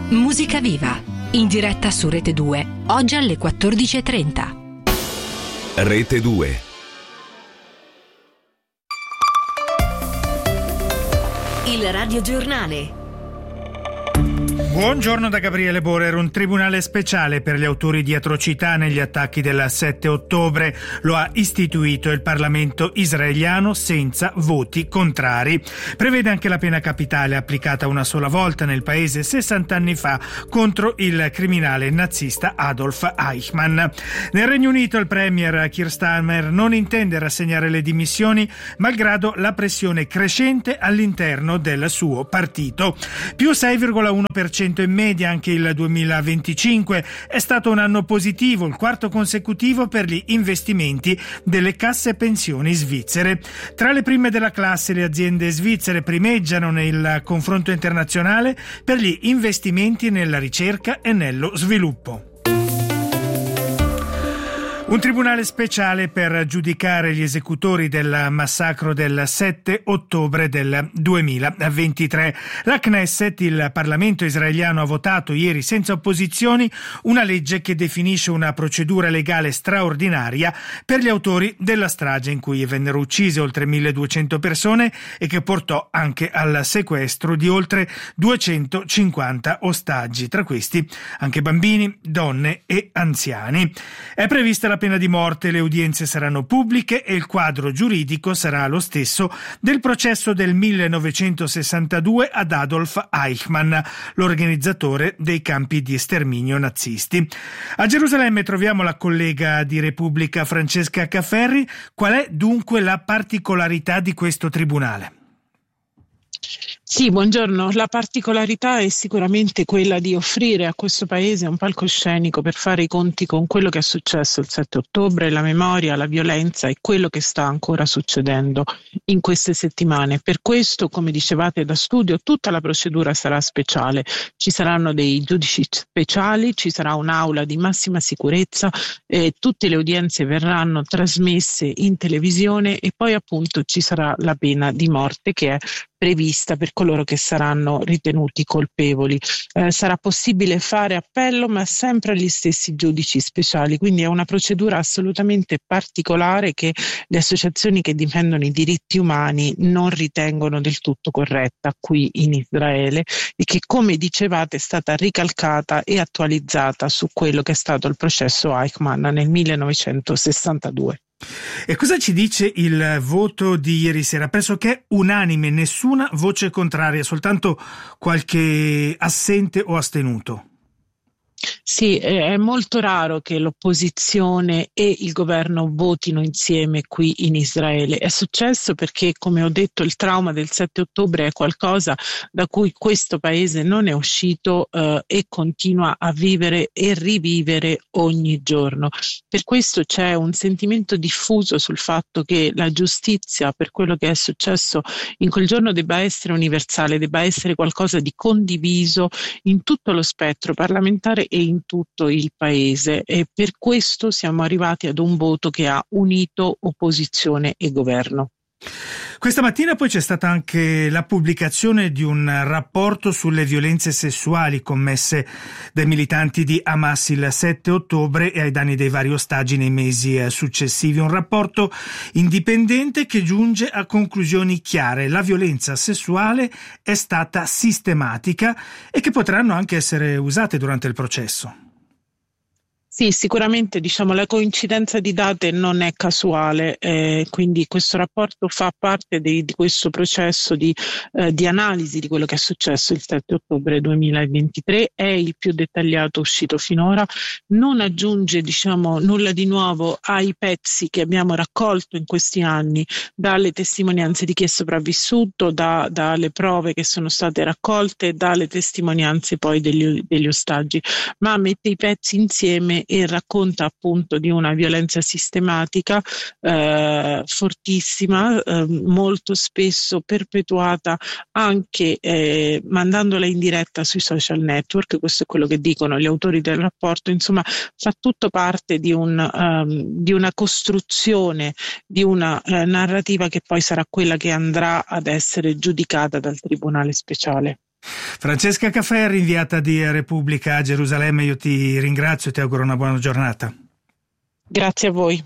Musica Viva, in diretta su Rete 2, oggi alle 14:30. Rete 2. Il radiogiornale. Buongiorno da Gabriele Borer. Un tribunale speciale per gli autori di atrocità negli attacchi del 7 ottobre lo ha istituito il Parlamento israeliano senza voti contrari. Prevede anche la pena capitale applicata una sola volta nel paese 60 anni fa contro il criminale nazista Adolf Eichmann. Nel Regno Unito il premier Keir Starmer non intende rassegnare le dimissioni malgrado la pressione crescente all'interno del suo partito. Più 6,1% in media anche il 2025 è stato un anno positivo, il quarto consecutivo per gli investimenti delle casse pensioni svizzere. Tra le prime della classe le aziende svizzere primeggiano nel confronto internazionale per gli investimenti nella ricerca e nello sviluppo. Un tribunale speciale per giudicare gli esecutori del massacro del 7 ottobre del 2023. La Knesset, il Parlamento israeliano, ha votato ieri senza opposizioni una legge che definisce una procedura legale straordinaria per gli autori della strage in cui vennero uccise oltre 1200 persone e che portò anche al sequestro di oltre 250 ostaggi, tra questi anche bambini, donne e anziani. È prevista la pena di morte, le udienze saranno pubbliche e il quadro giuridico sarà lo stesso del processo del 1962 ad Adolf Eichmann, l'organizzatore dei campi di sterminio nazisti. A Gerusalemme troviamo la collega di Repubblica Francesca Cafferri. Qual è dunque la particolarità di questo tribunale? Sì, buongiorno. La particolarità è sicuramente quella di offrire a questo paese un palcoscenico per fare i conti con quello che è successo il 7 ottobre, la memoria, la violenza e quello che sta ancora succedendo in queste settimane. Per questo, come dicevate da studio, tutta la procedura sarà speciale. Ci saranno dei giudici speciali, ci sarà un'aula di massima sicurezza, tutte le udienze verranno trasmesse in televisione e poi appunto ci sarà la pena di morte che è prevista per coloro che saranno ritenuti colpevoli. Sarà possibile fare appello, ma sempre agli stessi giudici speciali, quindi è una procedura assolutamente particolare che le associazioni che difendono i diritti umani non ritengono del tutto corretta qui in Israele e che, come dicevate, è stata ricalcata e attualizzata su quello che è stato il processo Eichmann nel 1962. E cosa ci dice il voto di ieri sera? Pressoché unanime, nessuna voce contraria, soltanto qualche assente o astenuto. Sì, è molto raro che l'opposizione e il governo votino insieme qui in Israele. È successo perché, come ho detto, il trauma del 7 ottobre è qualcosa da cui questo paese non è uscito e continua a vivere e rivivere ogni giorno. Per questo c'è un sentimento diffuso sul fatto che la giustizia per quello che è successo in quel giorno debba essere universale, debba essere qualcosa di condiviso in tutto lo spettro parlamentare e in tutto il paese, e per questo siamo arrivati ad un voto che ha unito opposizione e governo. Questa mattina poi c'è stata anche la pubblicazione di un rapporto sulle violenze sessuali commesse dai militanti di Hamas il 7 ottobre e ai danni dei vari ostaggi nei mesi successivi. Un rapporto indipendente che giunge a conclusioni chiare. La violenza sessuale è stata sistematica e che potranno anche essere usate durante il processo. Sì, sicuramente la coincidenza di date non è casuale, quindi questo rapporto fa parte di questo processo di analisi di quello che è successo il 7 ottobre 2023, è il più dettagliato uscito finora, non aggiunge nulla di nuovo ai pezzi che abbiamo raccolto in questi anni, dalle testimonianze di chi è sopravvissuto, dalle prove che sono state raccolte, dalle testimonianze poi degli ostaggi, ma mette i pezzi insieme e racconta appunto di una violenza sistematica fortissima, molto spesso perpetuata anche mandandola in diretta sui social network. Questo è quello che dicono gli autori del rapporto. Insomma, fa tutto parte di una costruzione, di una narrativa che poi sarà quella che andrà ad essere giudicata dal Tribunale speciale. Francesca Caffè, rinviata di Repubblica a Gerusalemme, io ti ringrazio e ti auguro una buona giornata. Grazie a voi.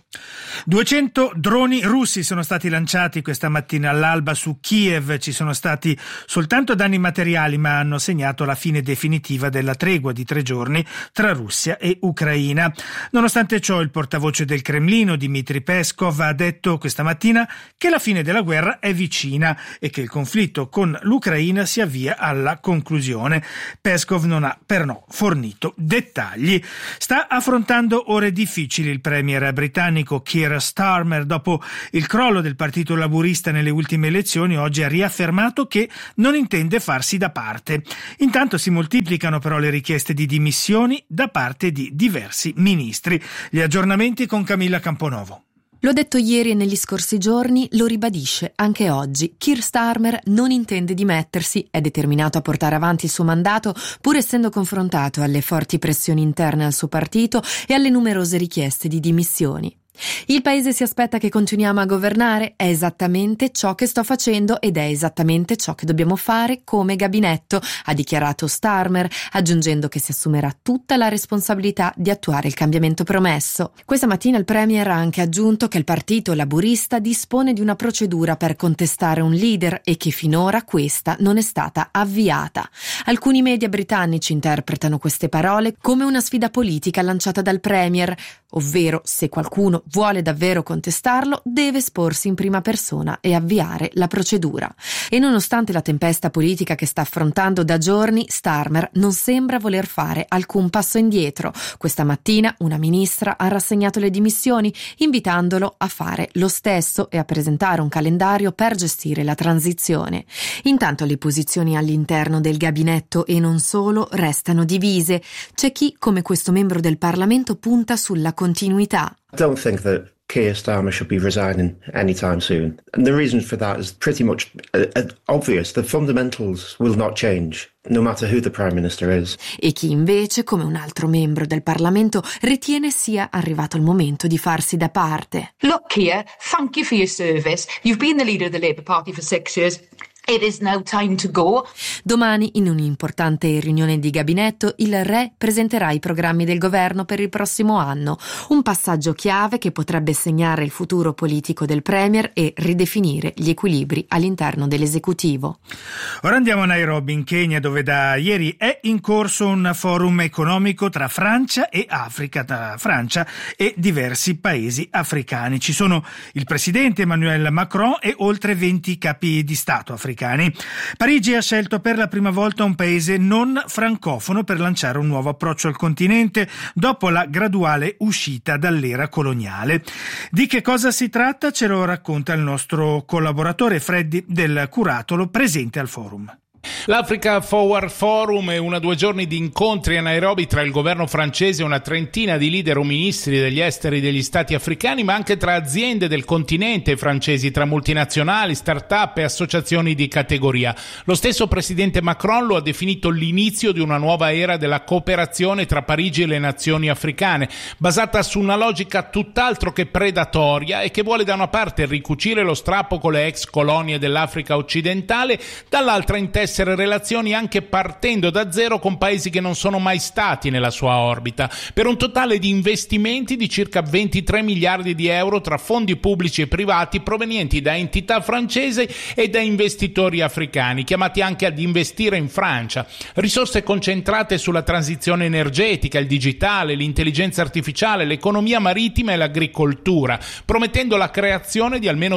200 droni russi sono stati lanciati questa mattina all'alba su Kiev. Ci sono stati soltanto danni materiali, ma hanno segnato la fine definitiva della tregua di 3 giorni tra Russia e Ucraina. Nonostante ciò, il portavoce del Cremlino, Dmitry Peskov, ha detto questa mattina che la fine della guerra è vicina e che il conflitto con l'Ucraina si avvia alla conclusione. Peskov non ha però fornito dettagli. Sta affrontando ore difficili il premier britannico Keir Starmer. Dopo il crollo del Partito Laburista nelle ultime elezioni, oggi ha riaffermato che non intende farsi da parte. Intanto si moltiplicano però le richieste di dimissioni da parte di diversi ministri. Gli aggiornamenti con Camilla Camponovo. L'ho detto ieri e negli scorsi giorni, lo ribadisce anche oggi. Keir Starmer non intende dimettersi, è determinato a portare avanti il suo mandato, pur essendo confrontato alle forti pressioni interne al suo partito e alle numerose richieste di dimissioni. Il paese si aspetta che continuiamo a governare, è esattamente ciò che sto facendo ed è esattamente ciò che dobbiamo fare come gabinetto, ha dichiarato Starmer, aggiungendo che si assumerà tutta la responsabilità di attuare il cambiamento promesso. Questa mattina il premier ha anche aggiunto che il partito laburista dispone di una procedura per contestare un leader e che finora questa non è stata avviata. Alcuni media britannici interpretano queste parole come una sfida politica lanciata dal premier, ovvero se qualcuno vuole davvero contestarlo, deve esporsi in prima persona e avviare la procedura. E nonostante la tempesta politica che sta affrontando da giorni, Starmer non sembra voler fare alcun passo indietro. Questa mattina una ministra ha rassegnato le dimissioni, invitandolo a fare lo stesso e a presentare un calendario per gestire la transizione. Intanto le posizioni all'interno del gabinetto e non solo restano divise. C'è chi, come questo membro del Parlamento, punta sulla continuità. I don't think that Keir Starmer should be resigning anytime soon. And the reason for that is pretty much obvious. The fundamentals will not change, no matter who the Prime Minister is. E chi invece, come un altro membro del Parlamento, ritiene sia arrivato il momento di farsi da parte. Look, Keir, thank you for your service. You've been the leader of the Labour Party for 6 years. It is now time to go. Domani, in un'importante riunione di gabinetto, il re presenterà i programmi del governo per il prossimo anno, un passaggio chiave che potrebbe segnare il futuro politico del premier e ridefinire gli equilibri all'interno dell'esecutivo. Ora andiamo a Nairobi, in Kenya, dove da ieri è in corso un forum economico tra Francia e Africa, tra Francia e diversi paesi africani. Ci sono il presidente Emmanuel Macron e oltre 20 capi di Stato africani. Parigi ha scelto per la prima volta un paese non francofono per lanciare un nuovo approccio al continente dopo la graduale uscita dall'era coloniale. Di che cosa si tratta ce lo racconta il nostro collaboratore Freddy del Curatolo, presente al forum. L'Africa Forward Forum è 2 giorni di incontri a Nairobi tra il governo francese e una trentina di leader o ministri degli esteri degli stati africani, ma anche tra aziende del continente francesi, tra multinazionali, start-up e associazioni di categoria. Lo stesso presidente Macron lo ha definito l'inizio di una nuova era della cooperazione tra Parigi e le nazioni africane, basata su una logica tutt'altro che predatoria e che vuole da una parte ricucire lo strappo con le ex colonie dell'Africa occidentale, dall'altra intessere relazioni anche partendo da zero con paesi che non sono mai stati nella sua orbita, per un totale di investimenti di circa 23 miliardi di euro tra fondi pubblici e privati provenienti da entità francesi e da investitori africani, chiamati anche ad investire in Francia. Risorse concentrate sulla transizione energetica, il digitale, l'intelligenza artificiale, l'economia marittima e l'agricoltura, promettendo la creazione di almeno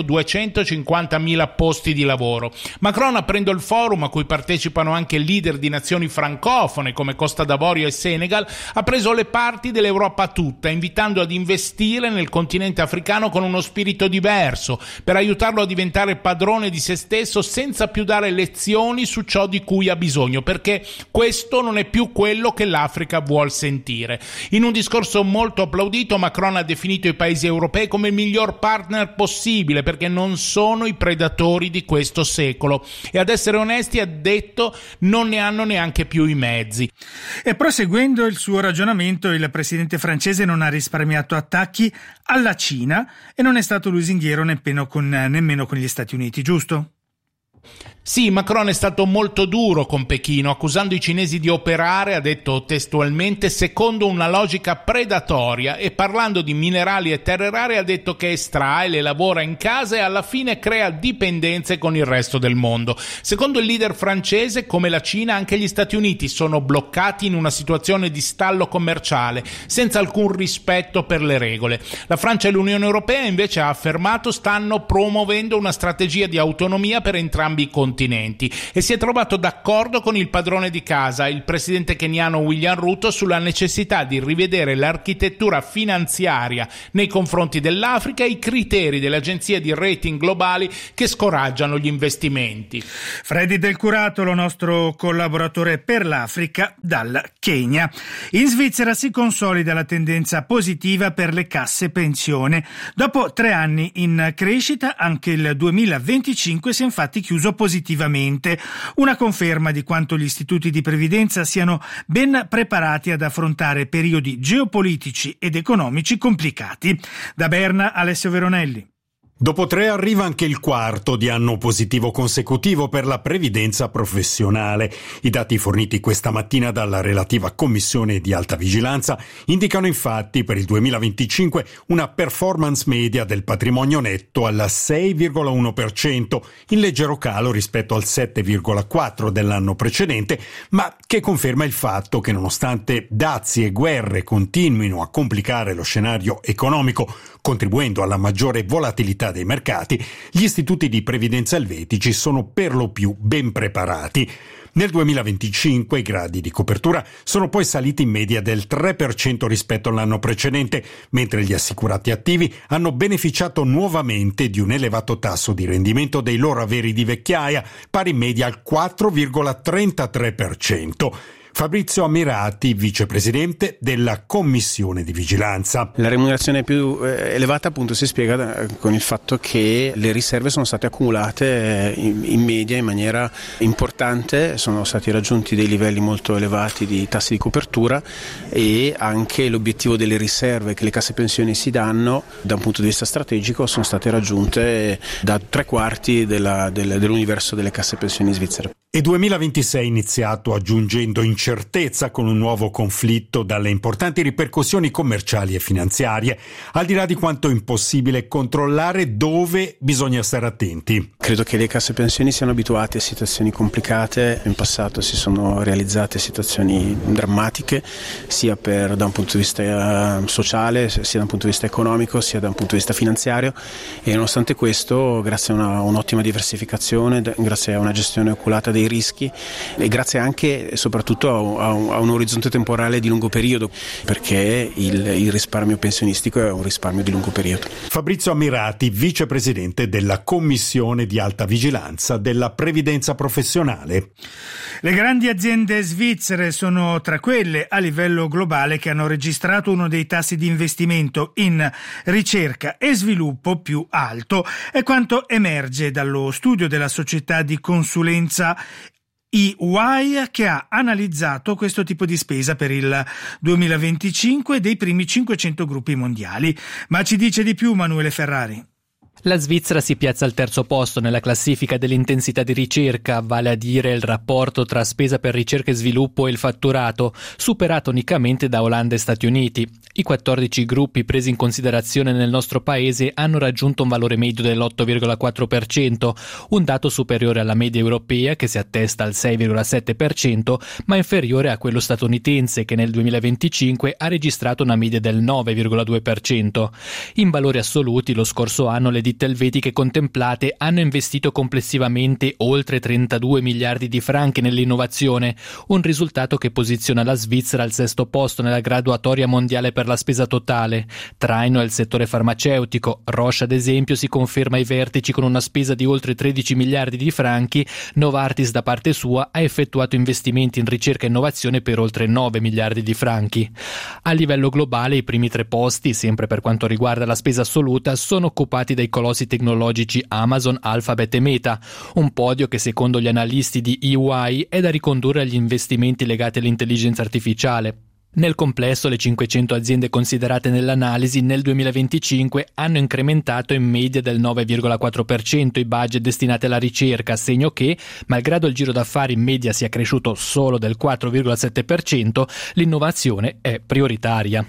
250.000 posti di lavoro. Macron, aprendo il forum a cui partecipano anche leader di nazioni francofone come Costa d'Avorio e Senegal, ha preso le parti dell'Europa tutta, invitando ad investire nel continente africano con uno spirito diverso, per aiutarlo a diventare padrone di se stesso senza più dare lezioni su ciò di cui ha bisogno, perché questo non è più quello che l'Africa vuol sentire. In un discorso molto applaudito, Macron ha definito i paesi europei come il miglior partner possibile, perché non sono i predatori di questo secolo e, ad essere onesti, ha detto, non ne hanno neanche più i mezzi. E proseguendo il suo ragionamento, il presidente francese non ha risparmiato attacchi alla Cina e non è stato lusinghiero nemmeno con gli Stati Uniti, giusto? Sì, Macron è stato molto duro con Pechino, accusando i cinesi di operare, ha detto testualmente, secondo una logica predatoria, e parlando di minerali e terre rare ha detto che estrae, le lavora in casa e alla fine crea dipendenze con il resto del mondo. Secondo il leader francese, come la Cina, anche gli Stati Uniti sono bloccati in una situazione di stallo commerciale, senza alcun rispetto per le regole. La Francia e l'Unione Europea invece, ha affermato, stanno promuovendo una strategia di autonomia per entrambi i continenti e si è trovato d'accordo con il padrone di casa, il presidente keniano William Ruto, sulla necessità di rivedere l'architettura finanziaria nei confronti dell'Africa e i criteri delle agenzie di rating globali che scoraggiano gli investimenti. Freddy Del Curatolo, nostro collaboratore per l'Africa dal Kenya. In Svizzera si consolida la tendenza positiva per le casse pensione. Dopo 3 anni in crescita, anche il 2025 si è infatti chiuso positivamente. Una conferma di quanto gli istituti di previdenza siano ben preparati ad affrontare periodi geopolitici ed economici complicati. Da Berna, Alessio Veronelli. Dopo 3 arriva anche il quarto di anno positivo consecutivo per la previdenza professionale. I dati forniti questa mattina dalla relativa commissione di alta vigilanza indicano infatti per il 2025 una performance media del patrimonio netto al 6,1%, in leggero calo rispetto al 7,4% dell'anno precedente, ma che conferma il fatto che nonostante dazi e guerre continuino a complicare lo scenario economico, contribuendo alla maggiore volatilità dei mercati, gli istituti di previdenza elvetici sono per lo più ben preparati. Nel 2025 i gradi di copertura sono poi saliti in media del 3% rispetto all'anno precedente, mentre gli assicurati attivi hanno beneficiato nuovamente di un elevato tasso di rendimento dei loro averi di vecchiaia, pari in media al 4,33%. Fabrizio Ammirati, vicepresidente della Commissione di Vigilanza. La remunerazione più elevata appunto si spiega con il fatto che le riserve sono state accumulate in media in maniera importante, sono stati raggiunti dei livelli molto elevati di tassi di copertura e anche l'obiettivo delle riserve che le casse pensioni si danno da un punto di vista strategico sono state raggiunte da 3/4 dell'universo delle casse pensioni svizzere. E 2026 è iniziato aggiungendo incertezza con un nuovo conflitto dalle importanti ripercussioni commerciali e finanziarie, al di là di quanto è impossibile controllare, dove bisogna stare attenti. Credo che le casse pensioni siano abituate a situazioni complicate, in passato si sono realizzate situazioni drammatiche, sia da un punto di vista sociale, sia da un punto di vista economico, sia da un punto di vista finanziario, e nonostante questo, grazie a un'ottima diversificazione, grazie a una gestione oculata dei rischi e grazie anche e soprattutto a un orizzonte temporale di lungo periodo, perché il risparmio pensionistico è un risparmio di lungo periodo. Fabrizio Ammirati, vicepresidente della Commissione di alta vigilanza della previdenza professionale. Le grandi aziende svizzere sono tra quelle a livello globale che hanno registrato uno dei tassi di investimento in ricerca e sviluppo più alto. È quanto emerge dallo studio della società di consulenza EY, che ha analizzato questo tipo di spesa per il 2025 dei primi 500 gruppi mondiali. Ma ci dice di più Manuele Ferrari. La Svizzera si piazza al 3° posto nella classifica dell'intensità di ricerca, vale a dire il rapporto tra spesa per ricerca e sviluppo e il fatturato, superato unicamente da Olanda e Stati Uniti. I 14 gruppi presi in considerazione nel nostro paese hanno raggiunto un valore medio dell'8,4%, un dato superiore alla media europea che si attesta al 6,7%, ma inferiore a quello statunitense che nel 2025 ha registrato una media del 9,2%. In valori assoluti lo scorso anno le ditte elvetiche contemplate hanno investito complessivamente oltre 32 miliardi di franchi nell'innovazione, un risultato che posiziona la Svizzera al 6° posto nella graduatoria mondiale per la spesa totale. Traino è il settore farmaceutico. Roche, ad esempio, si conferma ai vertici con una spesa di oltre 13 miliardi di franchi. Novartis, da parte sua, ha effettuato investimenti in ricerca e innovazione per oltre 9 miliardi di franchi. A livello globale i primi 3 posti, sempre per quanto riguarda la spesa assoluta, sono occupati dai colossi tecnologici Amazon, Alphabet e Meta, un podio che secondo gli analisti di EY è da ricondurre agli investimenti legati all'intelligenza artificiale. Nel complesso le 500 aziende considerate nell'analisi nel 2025 hanno incrementato in media del 9,4% i budget destinati alla ricerca, segno che, malgrado il giro d'affari in media sia cresciuto solo del 4,7%, l'innovazione è prioritaria.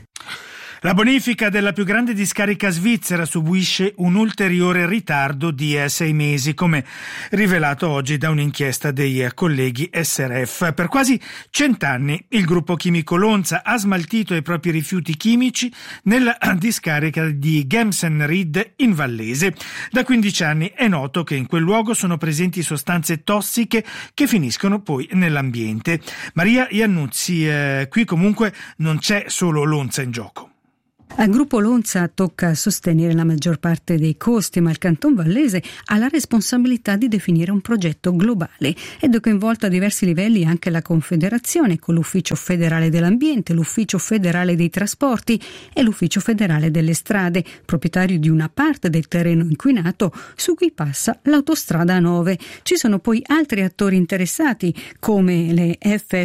La bonifica della più grande discarica svizzera subisce un ulteriore ritardo di 6 mesi, come rivelato oggi da un'inchiesta dei colleghi SRF. Per quasi 100 anni il gruppo chimico Lonza ha smaltito i propri rifiuti chimici nella discarica di Gemsenried in Vallese. Da 15 anni è noto che in quel luogo sono presenti sostanze tossiche che finiscono poi nell'ambiente. Maria Iannuzzi, qui comunque non c'è solo Lonza in gioco. Al gruppo Lonza tocca sostenere la maggior parte dei costi, ma il Canton Vallese ha la responsabilità di definire un progetto globale ed è coinvolto a diversi livelli anche la Confederazione, con l'Ufficio Federale dell'Ambiente, l'Ufficio Federale dei Trasporti e l'Ufficio Federale delle Strade, proprietario di una parte del terreno inquinato su cui passa l'autostrada A9. Ci sono poi altri attori interessati come le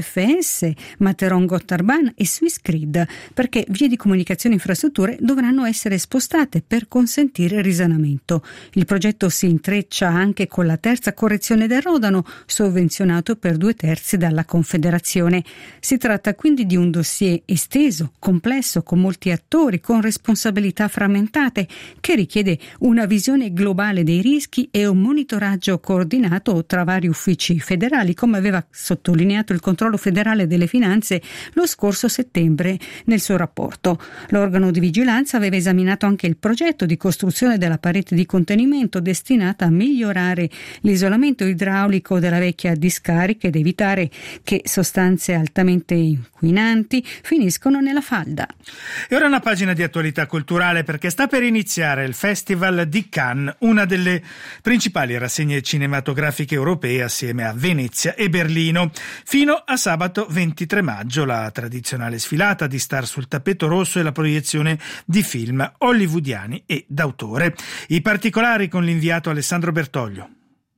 FFS, Materon Gotthardbahn e Swissgrid, perché vie di comunicazione infrastrutture dovranno essere spostate per consentire il risanamento. Il progetto si intreccia anche con la terza correzione del Rodano, sovvenzionato per 2/3 dalla Confederazione. Si tratta quindi di un dossier esteso, complesso, con molti attori, con responsabilità frammentate, che richiede una visione globale dei rischi e un monitoraggio coordinato tra vari uffici federali, come aveva sottolineato il Controllo Federale delle Finanze lo scorso settembre nel suo rapporto. L'organo di vigilanza aveva esaminato anche il progetto di costruzione della parete di contenimento destinata a migliorare l'isolamento idraulico della vecchia discarica ed evitare che sostanze altamente inquinanti finiscono nella falda. E ora una pagina di attualità culturale, perché sta per iniziare il Festival di Cannes, una delle principali rassegne cinematografiche europee assieme a Venezia e Berlino. Fino a sabato 23 maggio la tradizionale sfilata di star sul tappeto rosso e la proiezione di film hollywoodiani e d'autore. I particolari con l'inviato Alessandro Bertoglio.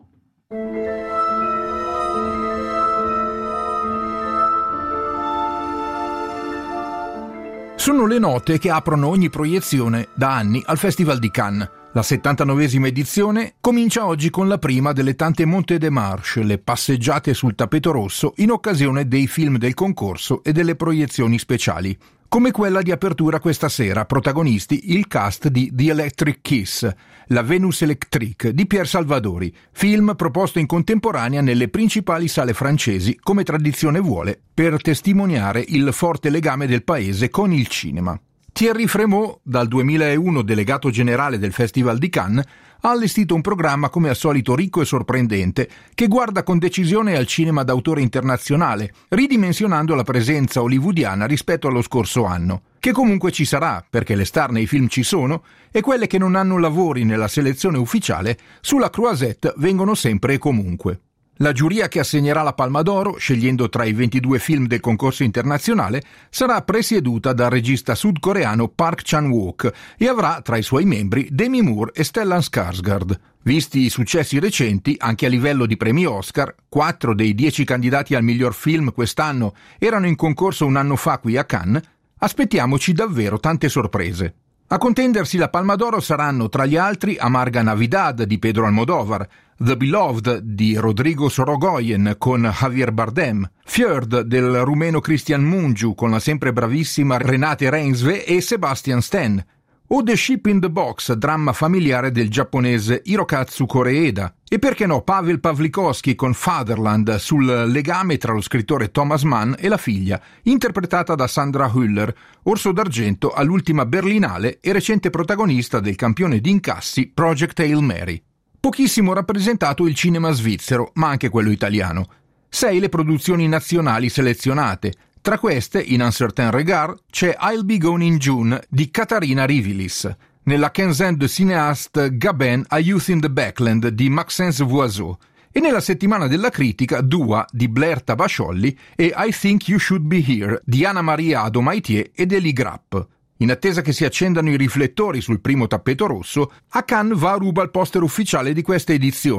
Sono le note che aprono ogni proiezione da anni al Festival di Cannes. La 79esima edizione comincia oggi con la prima delle tante montée de marche, le passeggiate sul tappeto rosso in occasione dei film del concorso e delle proiezioni speciali. Come quella di apertura questa sera, protagonisti il cast di The Electric Kiss, la Venus Electrique di Pier Salvadori, film proposto in contemporanea nelle principali sale francesi, come tradizione vuole, per testimoniare il forte legame del paese con il cinema. Thierry Frémaux, dal 2001 delegato generale del Festival di Cannes, ha allestito un programma come al solito ricco e sorprendente, che guarda con decisione al cinema d'autore internazionale, ridimensionando la presenza hollywoodiana rispetto allo scorso anno, che comunque ci sarà, perché le star nei film ci sono, e quelle che non hanno lavori nella selezione ufficiale sulla Croisette vengono sempre e comunque. La giuria che assegnerà la Palma d'Oro, scegliendo tra i 22 film del concorso internazionale, sarà presieduta dal regista sudcoreano Park Chan-wook e avrà tra i suoi membri Demi Moore e Stellan Skarsgård. Visti i successi recenti, anche a livello di premi Oscar, 4 dei 10 candidati al miglior film quest'anno erano in concorso un anno fa qui a Cannes, aspettiamoci davvero tante sorprese. A contendersi la Palma d'Oro saranno tra gli altri Amarga Navidad di Pedro Almodóvar, The Beloved di Rodrigo Sorogoyen con Javier Bardem, Fjord del rumeno Cristian Mungiu con la sempre bravissima Renate Reinsve e Sebastian Stan, o The Ship in the Box, dramma familiare del giapponese Hirokazu Koreeda, e perché no Pavel Pawlikowski con Fatherland sul legame tra lo scrittore Thomas Mann e la figlia, interpretata da Sandra Hüller, Orso d'Argento all'ultima Berlinale e recente protagonista del campione di incassi Project Hail Mary. Pochissimo rappresentato il cinema svizzero, ma anche quello italiano. 6 le produzioni nazionali selezionate. Tra queste, in Un Certain Regard, c'è I'll Be Gone in June di Katharina Rivilis. Nella quinzaine de cinéaste Gabin, A Youth in the Backland di Maxence Voiseau. E nella settimana della critica Dua di Blair Tabasciolli e I Think You Should Be Here di Anna Maria Adomaitier ed Elie Grapp. In attesa che si accendano i riflettori sul primo tappeto rosso, a Cannes va a ruba il poster ufficiale di questa edizione,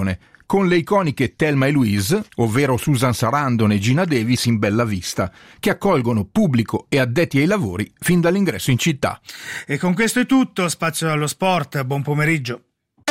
con le iconiche Thelma e Louise, ovvero Susan Sarandon e Gina Davis in bella vista, che accolgono pubblico e addetti ai lavori fin dall'ingresso in città. E con questo è tutto, spazio allo sport, buon pomeriggio.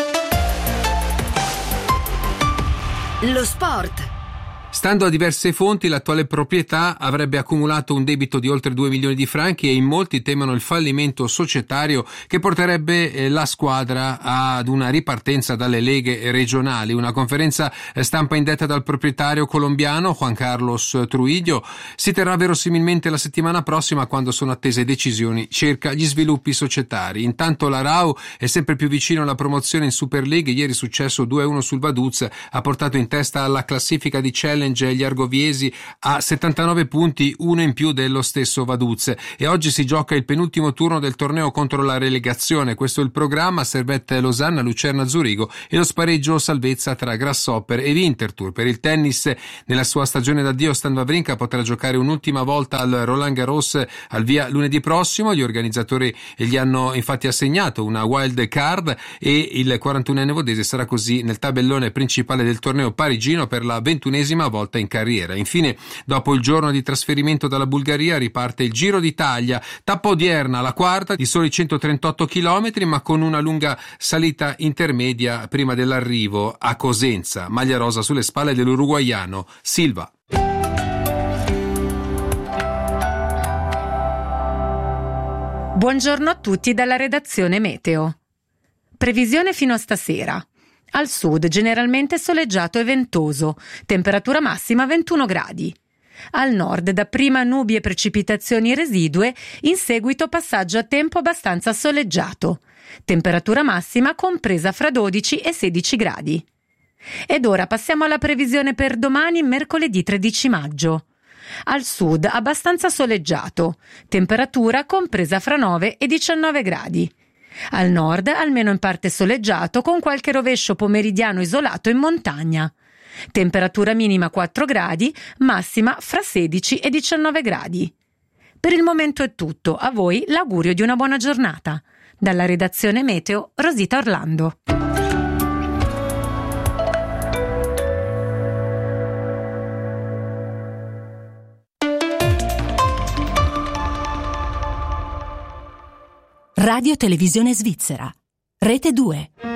Lo sport. Stando a diverse fonti, l'attuale proprietà avrebbe accumulato un debito di oltre 2 milioni di franchi e in molti temono il fallimento societario che porterebbe la squadra ad una ripartenza dalle leghe regionali. Una conferenza stampa indetta dal proprietario colombiano Juan Carlos Trujillo si terrà verosimilmente la settimana prossima, quando sono attese decisioni circa gli sviluppi societari. Intanto l'Arau è sempre più vicino alla promozione in Super League. Ieri successo 2-1 sul Vaduz ha portato in testa alla classifica di Challenge gli argoviesi a 79 punti, uno in più dello stesso Vaduz, e oggi si gioca il penultimo turno del torneo contro la relegazione. Questo è il programma: Servette Losanna, Lucerna Zurigo e lo spareggio salvezza tra Grasshopper e Winterthur. Per il tennis, nella sua stagione d'addio, Stan Wawrinka potrà giocare un'ultima volta al Roland Garros al via lunedì prossimo. Gli organizzatori gli hanno infatti assegnato una wild card e il 41enne vodese sarà così nel tabellone principale del torneo parigino per la 21esima volta in carriera. Infine, dopo il giorno di trasferimento dalla Bulgaria, riparte il Giro d'Italia, tappa odierna, la quarta, di soli 138 km, ma con una lunga salita intermedia prima dell'arrivo a Cosenza. Maglia rosa sulle spalle dell'uruguaiano Silva. Buongiorno a tutti dalla redazione Meteo. Previsione fino a stasera. Al sud generalmente soleggiato e ventoso, temperatura massima 21 gradi. Al nord dapprima nubi e precipitazioni residue, in seguito passaggio a tempo abbastanza soleggiato, temperatura massima compresa fra 12 e 16 gradi. Ed ora passiamo alla previsione per domani, mercoledì 13 maggio. Al sud abbastanza soleggiato, temperatura compresa fra 9 e 19 gradi. Al nord almeno in parte soleggiato, con qualche rovescio pomeridiano isolato in montagna. Temperatura minima 4 gradi, massima fra 16 e 19 gradi. Per il momento è tutto, a voi l'augurio di una buona giornata. Dalla redazione Meteo, Rosita Orlando. Radio Televisione Svizzera. Rete 2.